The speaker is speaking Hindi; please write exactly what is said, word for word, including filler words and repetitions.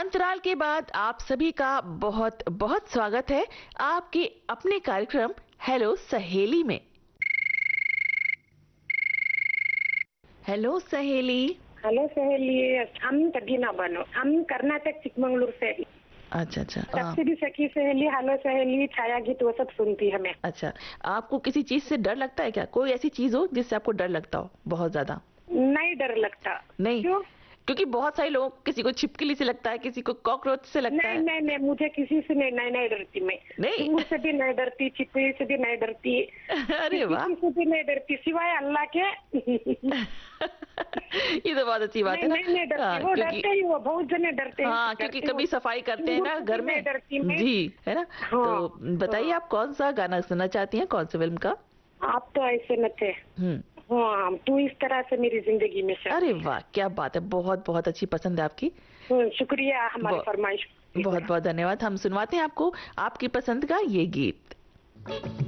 अंतराल के बाद आप सभी का बहुत बहुत स्वागत है आपके अपने कार्यक्रम हेलो सहेली में। हेलो सहेली। हेलो सहेली, हम तगीना बनो, हम कर्नाटक चिकमंगलुरु से। अच्छा अच्छा। सबसे भी सखी सहेली, हेलो सहेली, छाया गीत वो सब सुनती हमें। अच्छा, आपको किसी चीज से डर लगता है क्या? कोई ऐसी चीज हो जिससे आपको डर लगता हो बहुत ज्यादा? नहीं डर लगता। नहीं? क्यों? क्योंकि बहुत सारे लोग, किसी को छिपकली से लगता है, किसी को कॉकरोच से लगता नहीं, है। नहीं नहीं मुझे किसी से नहीं नहीं, नहीं डरती मैं। नहीं? चूहे से भी नहीं डरती, छिपकली से भी नहीं डरती। अरे वाह। किसी से भी नहीं डरती सिवाय अल्लाह के। ये तो बहुत अच्छी बात नहीं, है ना। नहीं नहीं डरती। हाँ, वो क्योंकि डरते ही, वो बहुत जने डरते हैं। हाँ, क्योंकि कभी सफाई करते हैं ना घर में। डरती मैं। जी, है ना। हाँ, तो बताइए, आप कौन सा गाना सुनना चाहती हैं, कौन सी फिल्म का? आप तो ऐसे न थे। हम्म। हाँ, तू इस तरह से मेरी जिंदगी में से। अरे वाह, क्या बात है, बहुत बहुत अच्छी पसंद है आपकी। शुक्रिया हमारी बहुत फरमाइश। बहुत बहुत धन्यवाद। हम सुनवाते हैं आपको आपकी पसंद का ये गीत।